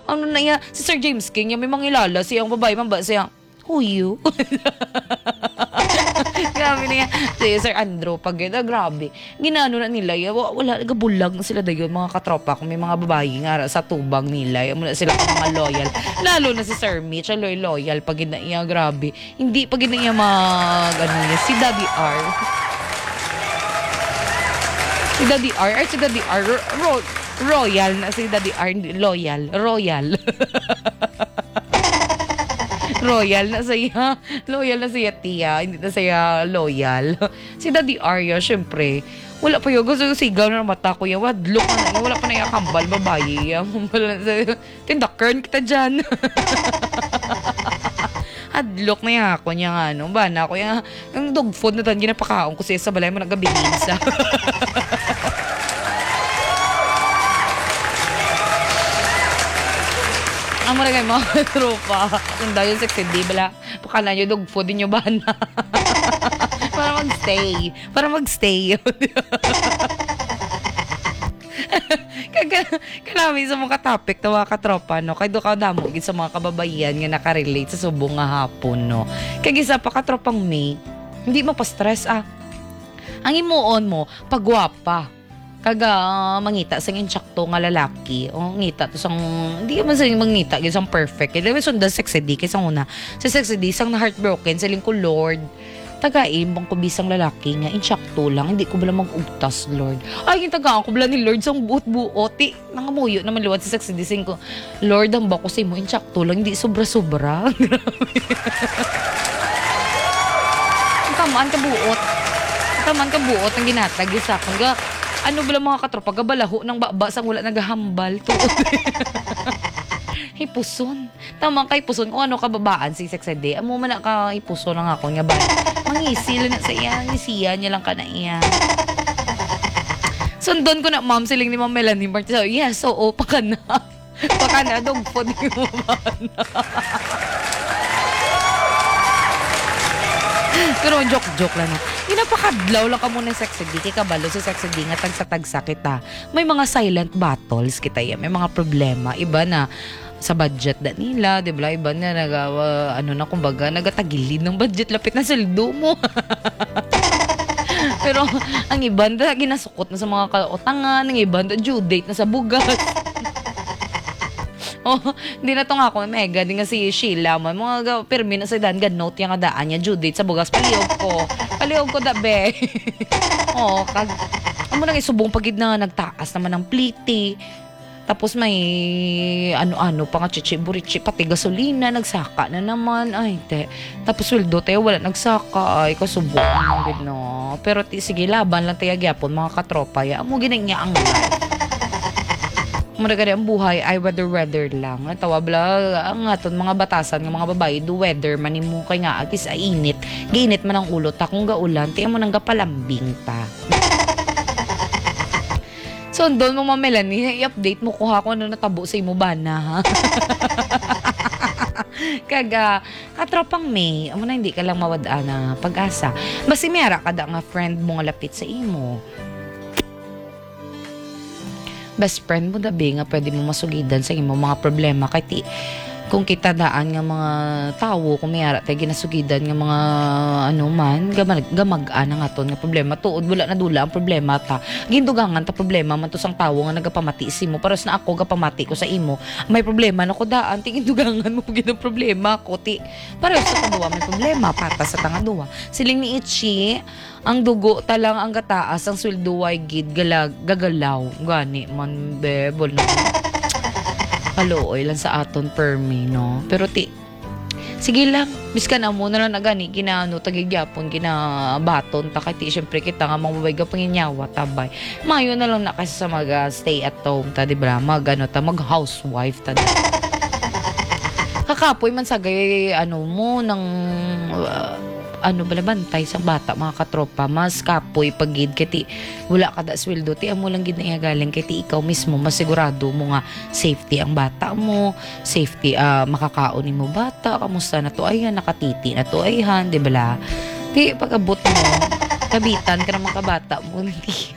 ano na iya, si Sir James King, may mangilala siyang babae, mamba siyang, who you? Grabe niya. Si Sir Andrew, pag grabe. Ginano na nila, wala, nagabulag na sila dayon, mga katropa, kung may mga babae nga sa tubang nila, muna sila ka mga loyal. Lalo na si Sir Mitch, loyal, pag iya, grabe. Hindi, pag iya si Daddy R. Si Daddy R, si Daddy R, royal na si Daddy R, royal. Royal na siya. Loyal na siya, tiya. Hindi na siya loyal. Si Daddy Arya, syempre, wala pa yun. Gusto sigaw na mata ko yan. Wadlock na yun. Wala pa na yung kambal, babae. Tindakern kita dyan. Adlock na yung ako niya nga. Bana ko yung dog food na tan, ginapakaon ko siya sa balay mo nagabilin sa. Amo na kayo mga tropa. Kung dahil sexy, di bala. Pakala nyo, dog food nyo ba na? Para magstay. Kanami sa mga topic na mga katropa, no? Kaya doon ka damog sa mga kababayan nga nakarelate sa subong nga hapon, no? Kaya isa pa katropang May, hindi mo pa stress, Ang imuon mo, pagwapa. Kaga mangita sang insakto nga lalaki o ngita to sang hindi man sa mangita isang perfect kaya may sunda sexy di kaysa una sa sexy di sang na heartbroken sa ko Lord tagaimbang ko bisang lalaki nga insakto lang hindi ko bala magugtas Lord ay yung taga ko bala ni Lord sang buot-buoti nangamuyo naman luwad sa sexy di sing ko Lord ang bako sa mo insakto lang hindi sobra-sobra tamaan ka buot ang ginatag sa akong ano bala mga katropa, gabalaho ng baba sang wala nagahambal to. Hipuson. Tama kay puson kung ano kababaan si Sexede. Amo man ka hipuson lang ako nga ba. Mangisil na sa iya, ngisiya niya lang ka na iya. Sundon ko na ma'am siling ni Ma'am Melanie Martin. So, yes, oo, paka na. Paka na, dog food mo ba na. Pero joke lang na. Napakadlaw lang ka muna sexy di kay kabalo sa sexy di nga tagsa-tagsa kita. May mga silent battles kita yan. May mga problema. Iba na sa budget na nila, di ba? Iba na kumbaga, nagatagilid ng budget. Lapit na saldo mo. Pero ang iba na ginasukot na sa mga kautangan. Ang iba na due date na sa bugas. Hindi na to nga ako, mega, di nga si Sheila, mga permi na sa dan, note yung adaan niya, due date sa bugas, palihog ko dabe. Amo nang isubong pagid na nagtaas naman ng pliti, tapos may ano-ano pa nga chichi-burichi, pati gasolina, nagsaka na naman, ay te, tapos sweldo tayo, wala nagsaka, ay kasubong, no. Pero sige, laban lang tayo gyapon, mga katropa, amo ginang niya ang life. Maragari ang buhay ay weather lang. Tawa bala ang aton mga batasan ng mga babae do weather manimo kay nga agis ay init. Giinit man ang ulo ta kung gaulan tiyan mo nang gapalambing ta. So doon mo Melanie, i-update mo kuha ko ano natabo sa imo bana ha. Kaga katropang May, amo na hindi ka lang mawad-an na pag-asa. Basi mera kada nga friend mo nga lapit sa imo. Best friend mo dabi nga pwede mo masugidan sa imo mga problema kay kung kita daan nga mga tawo kung mayara tayo ginasugidan nga mga ano man gamag-ana nga ton nga problema tuod wala na dula ang problema ta gindugangan ta problema man to sang tawo nga nagapamati si mo paras na ako gapamati ko sa imo may problema na ko daan ti gindugangan mo gid problema ko ti paras sa duwa may problema patas sa tanga duwa siling ni Ichi ang dugo talang ang gataas ang sweldo ay gid gagalaw gani man bebol na kalooy lang sa aton permi no pero sige lang biskan na muna lang na gani ginaano tagigyapon ginabaton ta kay syempre kita nga mababay ga panginyawa tabay mayo na lang na kasi sa mag stay at home ta di ba mag housewife ta kakapoy man sagay mo ng balabantay sa bata mga katropa mas kapoy pagid kiti wala kada sweldo ti amo lang gid na galing kiti ikaw mismo masigurado mo nga safety ang bata mo safety makakaon mo bata kamusta na to ayan nakatiti na to ayhan di bala Di pagabot mo, kabitan ka naman kabata mo, hindi.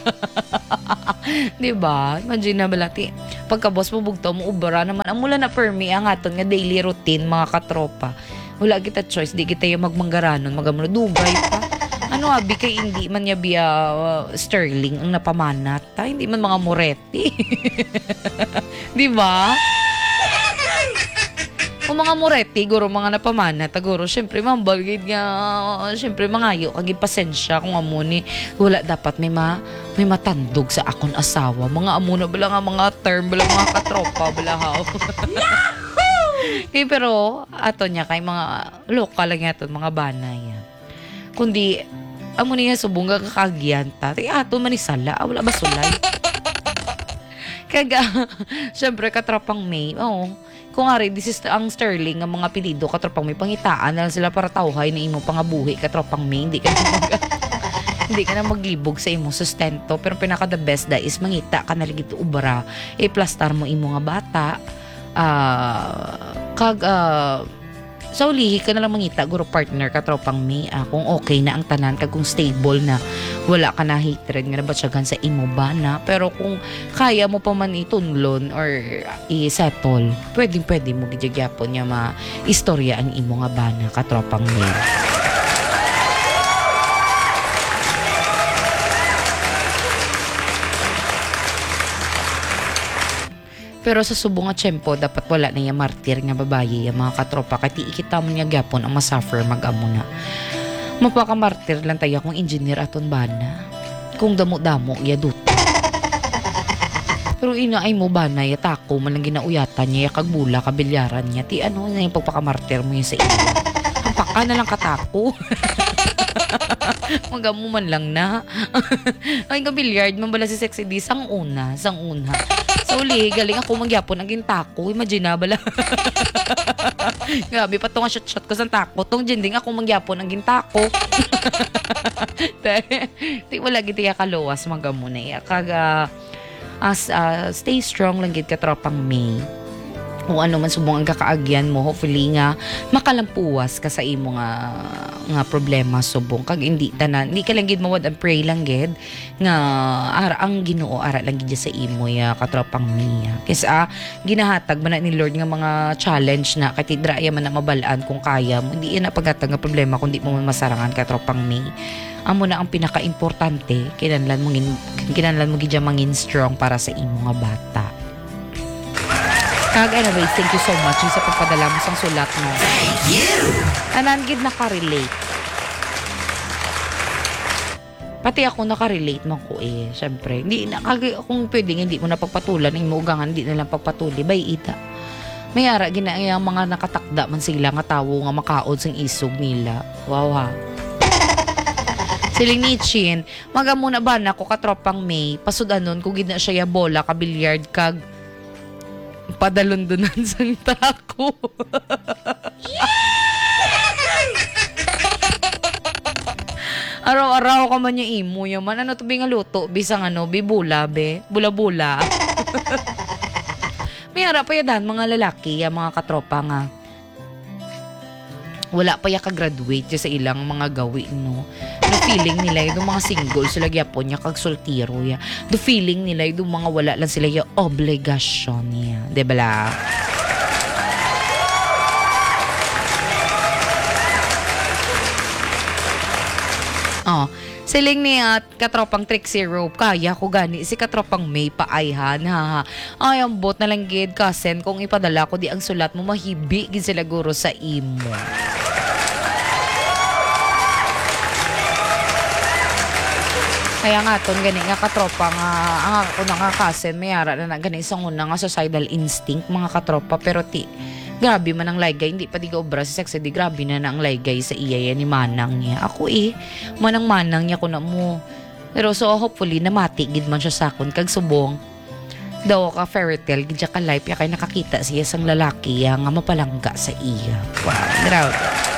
Di ba? Imagine na balati. Pagkabos mo bugtaw mo ubara naman. Ang mula na permi ang aton nga daily routine mga katropa. Wala kita choice, di kita yung magmanggaranon, magamuno dugay pa. Ano abi kay hindi man niya biya Sterling ang napamanat, ta? Hindi man mga Moretti. Di ba? Kung mga Moretti, guro mga napamana, taguro, syempre, mambalgid nga, syempre, mangayo, kaging pasensya, kung amuni, wala dapat may matandog sa akon asawa. Mga amuna, bala nga mga term, bala mga katropa, bala haw. Pero, ato niya, kay mga lokal lang yato, mga banay. Kundi, amuni nga subong nga kakagyan ta, ato manisala, wala ba sulay? Kaga, syempre, katropang May, kung nga rin, this is ang Sterling, ang mga pilido, katropang May, pangitaan na lang sila para tawhay na imo pangabuhi, katropang May, hindi ka na maglibog sa imo sustento, pero pinaka the best da is mangita ka na ligit ubara, plastar mo imo nga bata, sa ulihi ka na lang mangita, guro partner, katropang May, kung okay na ang tanan, kung stable na, wala ka na hatred nga na batsyagan sa imo ba na, pero kung kaya mo pa man itunlon or i-settle, pwede mo gigyapon niya istorya ang imo nga ba na, katropang May. Pero sa subong nga tiyempo, dapat wala na yung martir nga babayi, yung mga katropa. Kati ikita mo niya gyapon ang masuffer mag-amo na. Mapaka-martir lang tayo kung engineer aton bana. Kung damo-damo, yaduto. Pero inaay mo bana, yatako, man lang ginauyatan niya, kagbula, kabilyaran niya. Ti ano na yung pagpaka-martir mo yun sa iyo. Ang paka na lang katako. Magamu man lang na. Ay, kabilyard, mambala si Sexy D, sang una. Sa uli, galing ako magyapon ang gintako. Imagine na bala. Grabe pa itong shot ko sa tako. Itong dinding ako magyapon ang gintako. Di wala giti kaluwas magamu na. Kaga, stay strong lang git ka tropang May. Kung ano man subong ang kakaagyan mo, hopefully nga makalampuwas ka sa imo nga problema subong kag hindi ka lang gid mawad and pray lang gid nga ang Ginoo ara lang gid sa imo ya katropang Mia. Kasi ginahatag man na ni Lord nga mga challenge na katidra ya man na mabalaan kung kaya mo. Hindi na paghatag nga problema kundi mo man masarangan katropang May. Amo na ang pinaka-importante kinahanglan mo gid mangin strong para sa imo nga bata. Anyways, thank you so much sa pagpadala mo sang sulat mo. Thank you! Anan gid nakarelate. Pati ako nakarelate man ko syempre. Hindi na kung pwedeng hindi mo na pagpatulan ng muugangan, hindi na lang pagpatuli bay ita. May ara ginayang mga nakatakda man sila nga tawo nga makaod sang isog nila. Wow ha. Siling ni Chin, magamuna ba na ko katropang May, pasudanon kung gid na siya ya bola ka bilyard kag padalundunan sang tako. Araw-araw ka man yung imo yaman. Ano to nga luto? Bisang bibula be. Bula-bula. May harap pa yadan mga lalaki, mga katropa nga. Wala pa ya ka-graduate sa ilang mga gawin, no? No feeling nila yung mga single sila gyapon niya kag soltero ya. Do feeling nila yung mga wala lang sila yung obligasyon niya. De bala? Siling ni katropang Trixie Rope, kaya ko gani si katropang May paayhan ha. Ay, ang bot na lang gid kasen kung ipadala ko di ang sulat mo mahibi gid sila guro sa imo. Kaya nga ton gani nga katropa nga ang ako na nga kasen mayara na gani isang una nga suicidal instinct mga katropa pero grabe man ang laygay hindi pa di ka obra si Sexy di grabe na ang laygay sa iya ni manang niya ako manang niya ko na mo pero so hopefully namati gid man siya sakon kag subong daw ka fairy tale gid ka life ya kay nakakita siya sang lalaki nga mapalangga sa iya. Wow, grabe.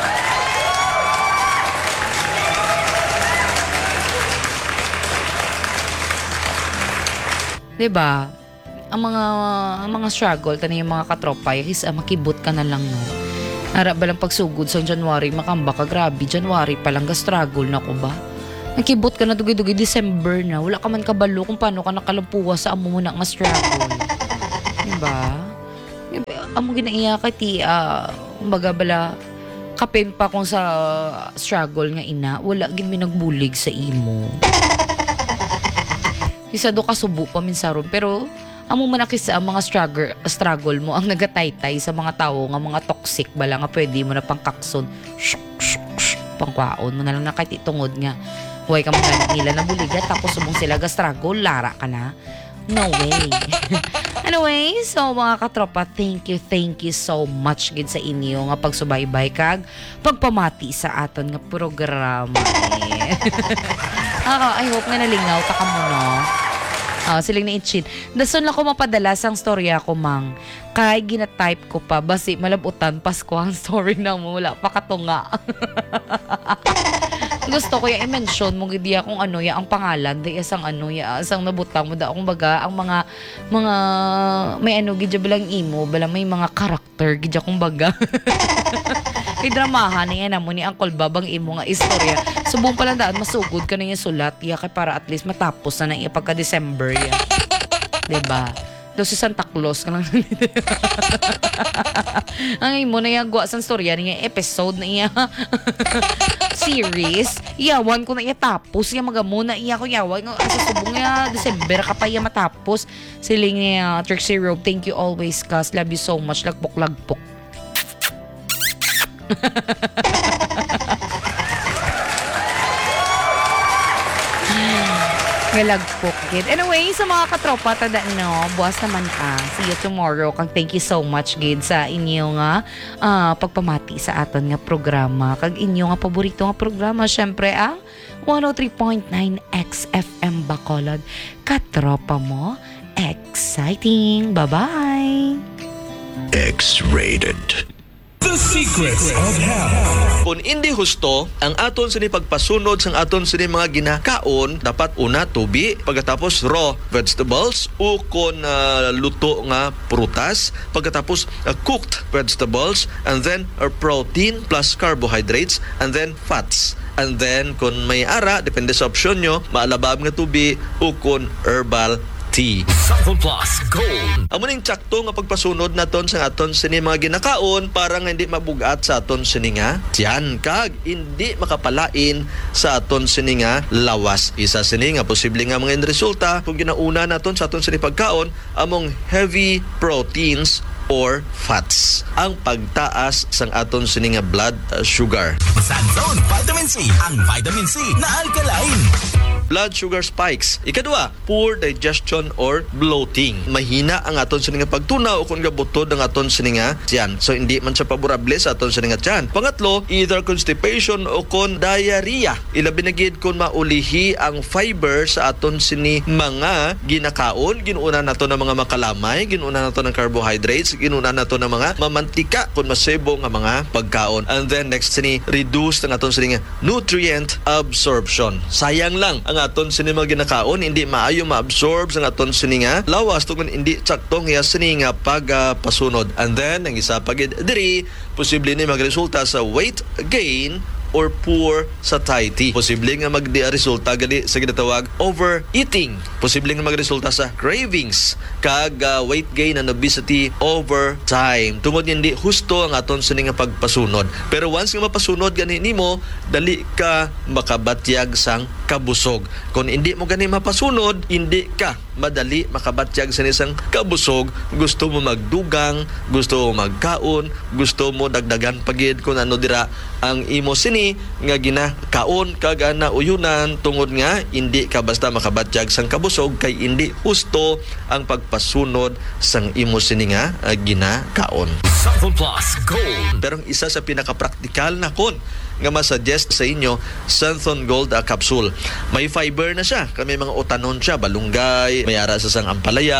Diba? Ang mga struggle tani yung mga katropa is makibot ka na lang no. Ara ba lang pagsugod sa January, makamba ka, grabe. January pa lang, ga-struggle na ko ba? Nakibot ka na dugi-dugi, December na. Wala ka man kabalo kung paano ka nakalampuwa sa amo mo na nga struggle. Diba? Amo ginaiya ka ti, baga bala, kapin pa kung sa struggle nga ina, wala gin may nagbulig sa imo. Isa do kasubo pa minsan ron, pero amo man nakisa ang mga struggle mo ang nagataytay sa mga tao nga mga toxic bala nga pwede mo na pangkakson pangkwaon mo na lang na kahit itungod nga huwag ka mga nila na buliga tapos subong sila ga-struggle, lara ka na. No way. Anyway, so mga katropa, thank you so much gid sa inyo nga pagsubaybay kag pagpamati sa aton nga programa. I hope nga nalingaw ta ka mo, no? Siling na itchin. Dason lang ko mapadala sang storya ko, mang. Kay gina-type ko pa, basi malabutan Pasko ang story na mo. Wala pa katunga. Gusto ko i-mention mo gidi akong ano ya ang pangalan di isang ano ya isang nabutang mo da akong baga ang mga may ano gidya balang imo bala may mga karakter gidya akong baga. Kay dramahan na yan mo ni Uncle Babang imo nga istorya. Subong pala daan masugod ka na yung sulat ya kay para at least matapos na iya pagka December ya. Diba? Daw si Santa Claus ka lang. Ang imo na yung gwa sa storya niya episode na iya series. Iyawan ko na iya tapos iya magamuna iya ko yawan sa subong ya December ka pa iya matapos. Siling niya Trixie Robe, thank you always kas. Love you so much. Lagpok. Galagpok kid. Anyway, sa mga katropa, tada no, buwas naman see you tomorrow. Kag thank you so much gid sa inyo nga pagpamati sa aton nga programa. Kag inyo nga paborito nga programa, syempre ang 103.9 XFM Bacolod. Katropa mo, exciting. Bye-bye. X-rated. The Secrets of Health. Kung hindi husto, ang aton sini pagpasunod sang aton sini mga ginakaon, dapat una tubi, pagkatapos raw vegetables, o kung luto nga prutas, pagkatapos cooked vegetables, and then protein plus carbohydrates, and then fats. And then kung may ara, depende sa opsyon nyo, maalabab nga tubi o kung herbal tea. Sample Plus Gold. Amo ning tsakto nga pagpasunod naton sa aton sini mga ginakaon para nga hindi mabugat sa aton sini nga tiyan kag hindi makapalain sa aton sini nga lawas. Isa sini nga posible nga mga resulta kung ginauna naton sa aton sini pagkaon among heavy proteins or fats. Ang pagtaas sang aton sini nga blood sugar. Sanzone Vitamin C. Ang vitamin C na alkaline. Blood sugar spikes. Ikadua, poor digestion or bloating. Mahina ang aton sini nga pagtunaw o kung gabutod ang aton sini nga tiyan. So hindi man siya favorable sa aton sini nga tiyan. Pangatlo, either constipation o kung diarrhea. Ilabi na gid kung maulihi ang fiber sa aton sini mga ginakaon. Ginuuna nato ng mga makalamay, ginuuna nato ng carbohydrates, ginuuna nato ng mga mamantika kung masebo nga mga pagkaon. And then next sini, reduce ang aton sini nga nutrient absorption. Sayang lang ang aton sini mga ginakaon hindi maayo ma-absorb sa aton sini nga lawas tungod hindi saktong iya sini nga pagpasunod. And then ang isa pa gid diri posible ni magresulta sa weight gain or poor satiety. Posible nga magresulta gali sa ginatawag overeating. Posible nga magresulta sa cravings kag weight gain and obesity over time. Tungod hindi husto ang aton sini nga pagpasunod. Pero once nga mapasunod gani nimo, dali ka makabatyag sang kabusog. Kung hindi mo gani mapasunod, hindi ka madali makabatyag sa isang kabusog. Gusto mo magdugang, gusto mo magkaon, gusto mo dagdagan pagid kung ano dira ang imo sini nga ginakaon kag ana uyunan tungod nga hindi ka basta makabatyag sang kabusog kay hindi husto ang pagpasunod sang imo sini nga ginakaon. Sample Plus Gold. Pero isa sa pinaka-praktikal na kon nga masuggest sa inyo, Santhon Gold capsule. May fiber na siya. May mga utanon siya, balunggay, may ara sa sang ampalaya,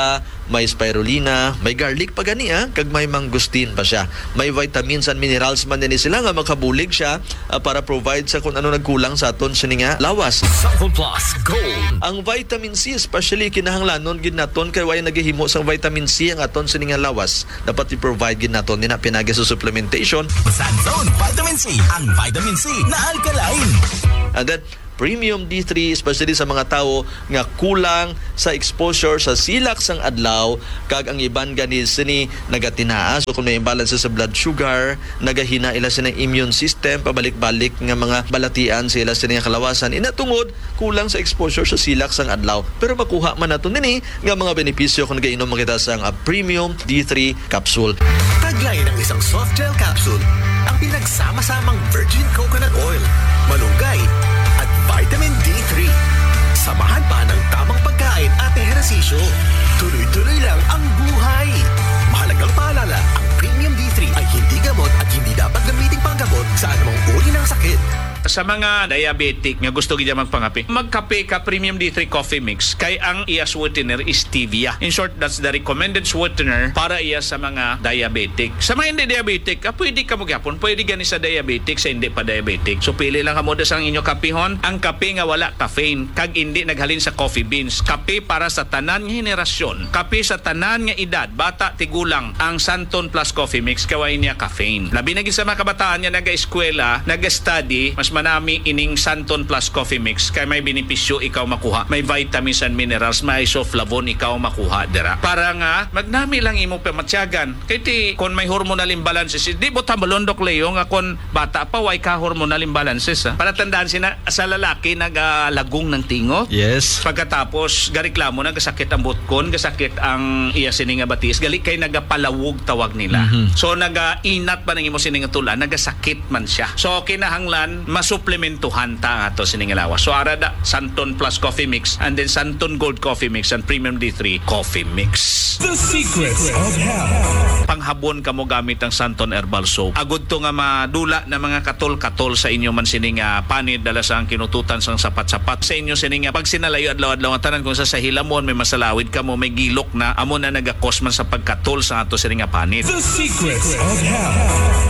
may spirulina, may garlic pa gani kag may mangustin pa siya. May vitamins and minerals man din sila nga makabulig siya para provide sa kung ano nagkulang sa aton sini nga lawas. Sample Plus Gold. Ang vitamin C especially kinahanglanon gid naton kay way naghihimo sa vitamin C ang aton sini nga lawas. Dapat i-provide gid naton dina pinagi sa supplementation. Santon Vitamin C, ang vitamin C na alkaline. And then Premium D3 especially sa mga tao nga kulang sa exposure sa silak sang adlaw kag ang iban gani sini nagatinaas so kung may imbalance sa blood sugar nagahina ila sa immune system pabalik-balik nga mga balatian sila sa nga kalawasan inatungod kulang sa exposure sa silak sang adlaw pero makuha man nato nini nga mga benepisyo kung nagainom makita sang Premium D3 capsule. Taglay ng isang soft gel capsule ang pinagsama-samang virgin coconut oil, malunggay at vitamin D3. Samahan pa ng tamang pagkain at ehersisyo. Tuloy-tuloy lang ang buhay. Mahalagang paalala, ang Premium D3 ay hindi gamot at hindi dapat gamitin panggamot sa anumang uri ng sakit. Sa mga diabetic nga gusto gid magpangapi, magkape ka Premium D3 Coffee Mix kay ang iya sweetener is stevia. In short, that's the recommended sweetener para iya sa mga diabetic. Sa mga hindi diabetic, pwede ka magyapon, pwede gani sa diabetic sa hindi pa diabetic. So pili lang kamo sa inyo kapihon, ang kape nga wala caffeine kag hindi naghalin sa coffee beans. Kape para sa tanan nga henerasyon, kape sa tanan nga edad, bata tigulang, ang Santon Plus Coffee Mix kaway niya caffeine. Labi na gid sa mga kabataan nga naga-eskwela, naga-study, mas manami ining Santon Plus Coffee Mix kay may benepisyo ikaw makuha, may vitamins and minerals, may isoflavone ikaw makuha dira para nga magnami lang imo pamatsyagan kay ti kon may hormonal imbalances di mo tabalondok leyo nga kon bata pa way ka hormonal imbalances para tandaan sina sa lalaki nagalagong ng tingo Yes. pagkatapos gareklamo nagasakit ang butkon gasakit ang iya sini nga batis gali kay nagapalawog tawag nila so nagainat pa nang imo sini nga tulan nagasakit man siya so kinahanglan suplementuhan ta ato sining lawas. So arada Santon Plus Coffee Mix and then Santon Gold Coffee Mix and Premium D3 Coffee Mix. The Secrets of Health. Panghabon kamo gamit ang Santon Herbal Soap. Agud to nga madula na mga katol-katol sa inyo man sining panid dala sa ang kinututan sang sapat-sapat sa inyo sining pag sinalayo adlaw-adlaw tanan kung sa hilamon may masalawid kamo may gilok na amo na nagakos man sa pagkatol sa ato sining panid. The Secrets of Health.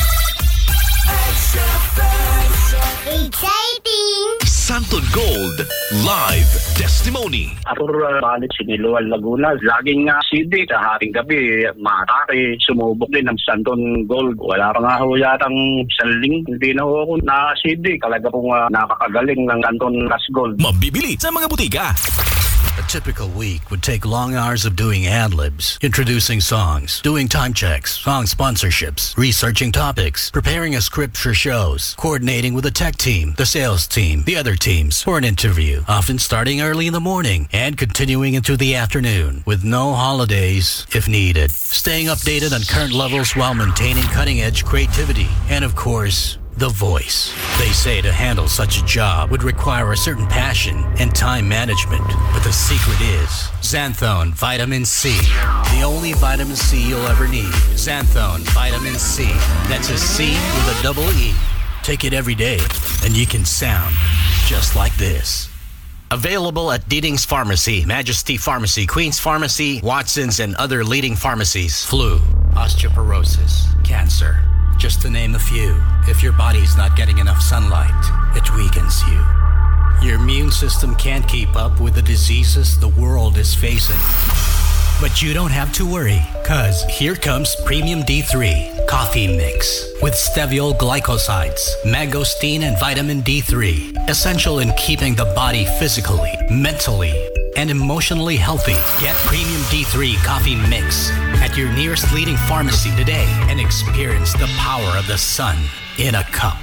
Exciting! Santon Gold Live Testimony. Atur balik Siniluan, Laguna. Laging CD sa haring gabi, matake, sumubok din ng Santon Gold. Wala pa nga ho yatang saling, hindi na ho ako na CD. Talaga pong nakakagaling ng Santon Ras Gold. Mabibili sa mga butika. A typical week would take long hours of doing ad-libs, introducing songs, doing time checks, song sponsorships, researching topics, preparing a script for shows, coordinating with the tech team, the sales team, the other teams for an interview, often starting early in the morning and continuing into the afternoon with no holidays if needed. Staying updated on current levels while maintaining cutting-edge creativity and, of course, the voice. They say to handle such a job would require a certain passion and time management. But the secret is Xanthone Vitamin C. The only vitamin C you'll ever need. Xanthone Vitamin C. That's a C with a double E. Take it every day and you can sound just like this. Available at Deedings Pharmacy, Majesty Pharmacy, Queen's Pharmacy, Watson's, and other leading pharmacies. Flu, osteoporosis, cancer. Just to name a few. If your body's not getting enough sunlight, it weakens you. Your immune system can't keep up with the diseases the world is facing. But you don't have to worry, cause here comes Premium D3 Coffee Mix with steviol glycosides, mangosteen, and vitamin D3. Essential in keeping the body physically, mentally, and emotionally healthy. Get Premium D3 Coffee Mix at your nearest leading pharmacy today and experience the power of the sun in a cup.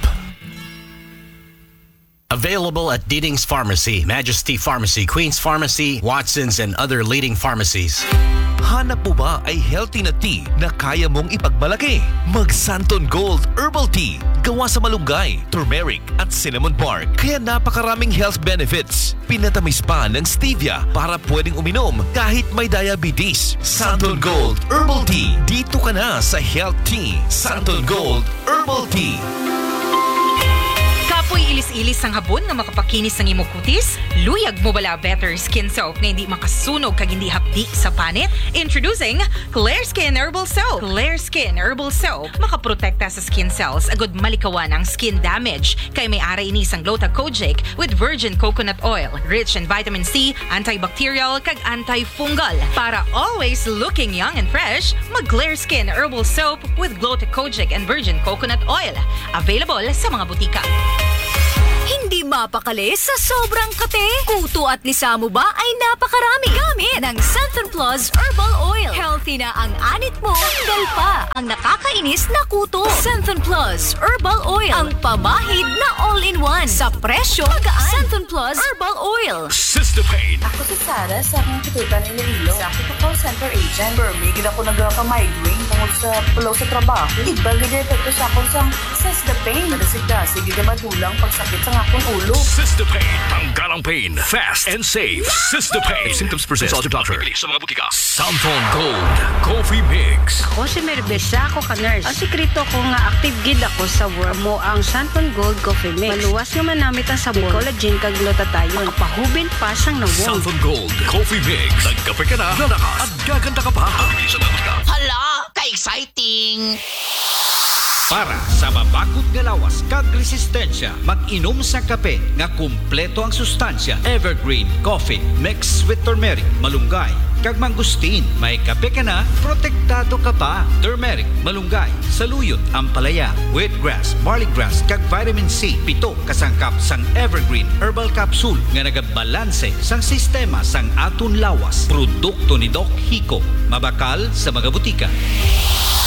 Available at Deedings Pharmacy, Majesty Pharmacy, Queen's Pharmacy, Watson's, and other leading pharmacies. Hanap mo ba ay healthy na tea na kaya mong ipagmalaki? Mag Santon Gold Herbal Tea. Gawa sa malunggay, turmeric at cinnamon bark. Kaya napakaraming health benefits. Pinatamis pa ng stevia para pwedeng uminom kahit may diabetes. Santon Gold Herbal Tea. Dito ka na sa Health Tea. Santon Gold Herbal Tea. Kapoy Ilis-ilis ang habon nga makapakinis ng imong kutis? Luyag mo bala better skin soap na hindi makasunog kag hindi hapdi sa panit? Introducing Clear Skin Herbal Soap. Clear Skin Herbal Soap makaprotekta sa skin cells agud malikawan ang skin damage kay may ara ini sang Glota Kojic with virgin coconut oil, rich in vitamin C, antibacterial kag antifungal. Para always looking young and fresh, mag Clear Skin Herbal Soap with Glota Kojic and virgin coconut oil. Available sa mga butika. Hindi mapakali sa sobrang kate? Kuto at lisa mo ba ay napakarami gamit ng Centon Plus Herbal Oil. Healthy na ang anit mo, tanggal pa ang nakakainis na kuto. Centon Plus Herbal Oil, ang pamahid na all-in-one sa presyo magaan. Centon Plus Herbal Oil. Sistopain. Ako si Sarah sa akong kitutan ni Lilo. Sa ako call center agent. Permigil ako nagka-migraine tungkol sa pulaw sa trabaho. Iba gid epekto sa akong sang Sistopain. Nadasig-dasig gid madulang pagsakit sa akong ulo. Sistopain. Tanggal ang pain. Fast and safe. Sistopain. Symptoms persist. Consult your doctor. Sa mga butika. Santon Gold Coffee Mix. Ako si Merbesa, ako ka-nurse. Ang sikreto ko nga active gid ako sa work mo ang Santon Gold Coffee Mix. Maluwas nga manamit ang sabon, collagen kag glutathione. Makapahubin pa sang nawong. Santon Gold Coffee Mix. Nagkape ka na, lalakas at gaganda ka pa. Pabili sa mga butika. Hala, ka-exciting! Para sa mabakod nga lawas kag resistensya, mag-inom sa kape nga kumpleto ang sustansya. Evergreen Coffee mixed with turmeric, malunggay, kag mangustin. May kape ka na, protektado ka pa. Turmeric, malunggay, saluyot, ampalaya, wheatgrass, barleygrass, kag vitamin C. 7 kasangkap sang Evergreen Herbal Capsule nga nagabalanse sang sistema sang aton lawas. Produkto ni Doc Hico. Mabakal sa mga butika.